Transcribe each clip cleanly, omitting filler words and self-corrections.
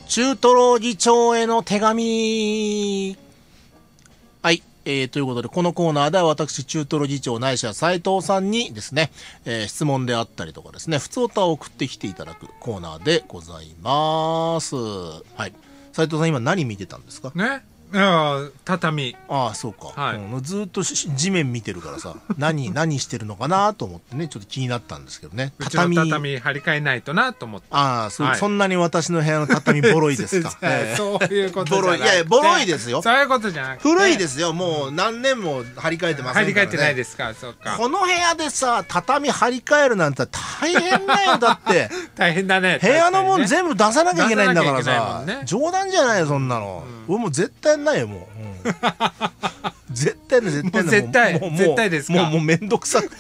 中トロ議長への手紙。はい。ということで、このコーナーでは私、中トロ議長ないしは斉藤さんにですね、質問であったりとかですね、普通歌を送ってきていただくコーナーでございます。はい。斉藤さん、今何見てたんですかね。畳。 ああ、そうか。 はいずっと地面見てるからさ、何してるのかなと思ってね、ちょっと気になったんですけどね。 うちの畳張り替えないとなと思って。 ああ、そんなに私の部屋の畳ボロいですか。 そういうことじゃなくて。 いや、ボロいですよ。 そういうことじゃなくて。 古いですよ。もう何年も張り替えてませんからね。 張り替えてないですか。そうか。 この部屋でさ、畳張り替えるなんて大変だよ。だって。 大変だね。 部屋のもん全部出さなきゃいけないんだからさ。 ね、 冗談じゃないよ、そんなの。俺もう絶対ないよ、もう。絶対ね、絶対ね。 絶対ですか。 もうめんどくさくて。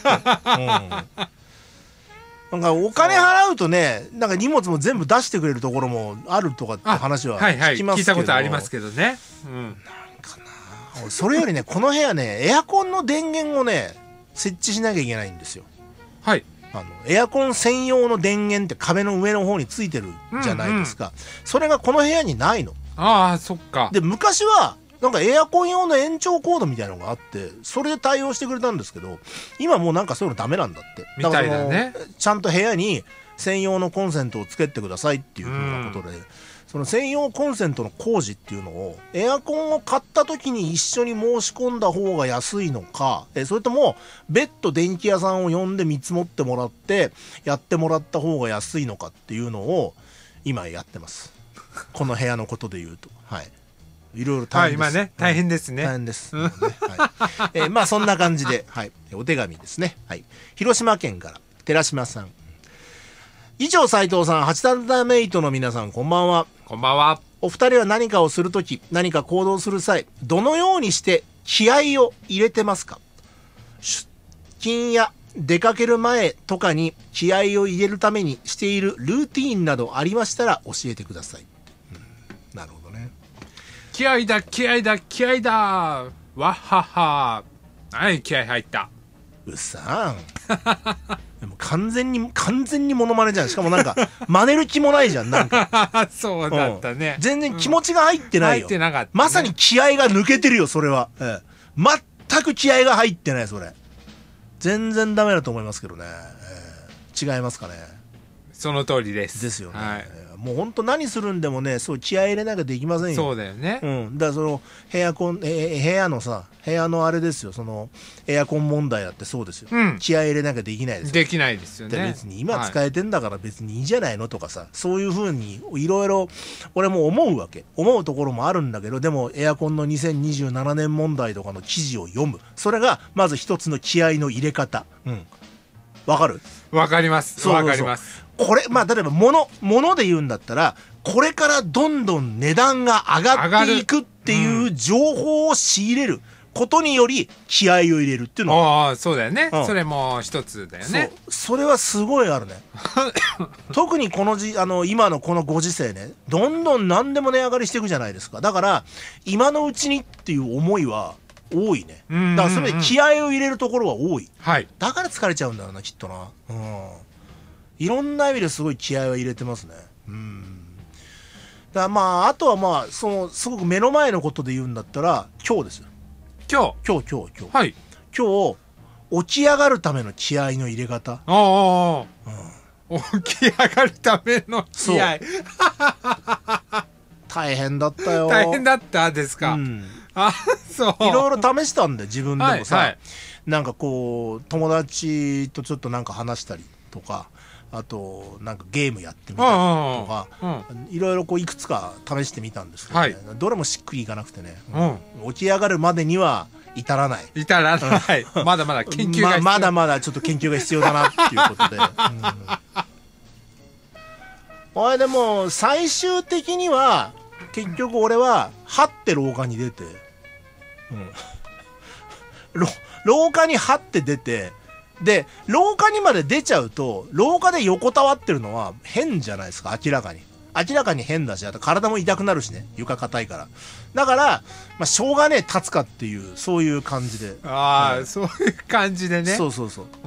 なんかお金払うとね、なんか荷物も全部出してくれるところもあるとかって話は聞きますけど。 聞いたことありますけどね。 なんかな。それよりね、この部屋ね、エアコンの電源をね、設置しなきゃいけないんですよ。 はい。 エアコン専用の電源って壁の上の方についてるじゃないですか。それがこの部屋にないの。 ああ、そっか。 で、昔は、なんかエアコン用の延長コードみたいなのがあって、それで対応してくれたんですけど、今もうなんかそういうのダメなんだって。 みたいだね。 ちゃんと部屋に専用のコンセントをつけてくださいっていうふうなことで、その専用コンセントの工事っていうのを、エアコンを買った時に一緒に申し込んだ方が安いのか、それとも別途電気屋さんを呼んで見積もってもらって、やってもらった方が安いのかっていうのを、今やってます。この部屋のことで言うと。はい。いろいろ大変です。 今ね、大変ですね。 大変です。まあそんな感じで、はい。お手紙ですね。はい。広島県から、寺島さん。以上、斉藤さん、八田メイトの皆さん、こんばんは。 こんばんは。 お二人は何かをするとき、何か行動する際、どのようにして気合を入れてますか？出勤や出かける前とかに気合を入れるためにしているルーティーンなどありましたら教えてください。なるほどね。 気合だ、気合だ、気合だ。わっはは。はい、気合入った。 うっさん。でも完全にモノマネじゃん。しかもなんか、真似る気もないじゃん、なんか。 そうだったね。 全然気持ちが入ってないよ。 入ってなかったね。 まさに気合が抜けてるよ、それは。全く気合が入ってない、それ。全然ダメだと思いますけどね。違いますかね。 その通りです。 ですよね。 はい。 もう本当何するんでもね、そう気合い入れなきゃできませんよ。 そうだよね。 だからその部屋のあれですよ、そのエアコン問題だってそうですよ。気合い入れなきゃできないですよ。 できないですよね。 別に今使えてんだから別にいいじゃないのとかさ、そういう風にいろいろ俺も思うわけ。思うところもあるんだけど、でもエアコンの2027年問題とかの記事を読む。それがまず一つの気合いの入れ方。わかる？ わかります。わかります。 これ、まあ、例えば物で言うんだったら、これからどんどん値段が上がっていくっていう情報を仕入れることにより気合を入れるっていうのは。 ああ、そうだよね。それも一つだよね。 それはすごいあるね。特にこの今のこのご時世ね、どんどん何でも値上がりしていくじゃないですか。だから、今のうちにっていう思いは多いね。だからそれで気合を入れるところは多い。 はい。 だから疲れちゃうんだろうな、きっとな。いろんな意味ですごい気合は入れてますね。だからまあ、あとはまあ、すごく目の前のことで言うんだったら、今日ですよ。今日。 はい。 今日、起き上がるための気合の入れ方。 起き上がるための気合。 大変だったよ。 大変だったですか。そう。 いろいろ試したんで、自分でもさ。なんかこう、友達とちょっとなんか話したりとか、あとなんかゲームやってみたりとか、いろいろこういくつか試してみたんですけどね、どれもしっくりいかなくてね、起き上がるまでには至らない。 まだまだ研究が必要。 まだまだちょっと研究が必要だなっていうことで。でも最終的には結局俺ははって廊下に出て、廊下にはって出て、で、廊下にまで出ちゃうと、廊下で横たわってるのは変じゃないですか、明らかに。明らかに変だし、あと体も痛くなるしね、床硬いから。だから、まあ、しょうがねえ、立つかっていう、そういう感じで。 そういう感じでね。 そう。